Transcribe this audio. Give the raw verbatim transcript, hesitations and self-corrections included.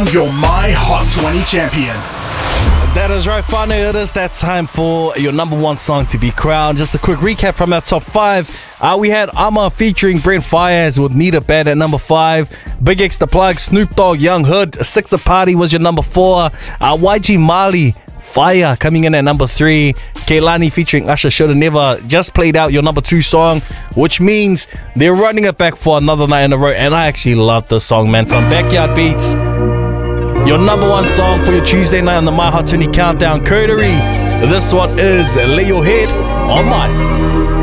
your My Hot twenty champion. That is right, Whānau. It is that time for your number one song to be crowned. Just a quick recap from our top five. Uh, we had Ama featuring Brent Faiyaz with Need a Bad at number five. Big X The Plug, Snoop Dogg, Young Hood, Sixer Party was your number four. Uh, Y G Mali, Fire coming in at number three. Kehlani featuring Usher, Shoulda Never just played out your number two song, which means they're running it back for another night in a row. And I actually love this song, man. Some backyard beats. Your number one song for your Tuesday night on the My Hot twenty Countdown. Coterie. This one is Lay Your Head on Mine.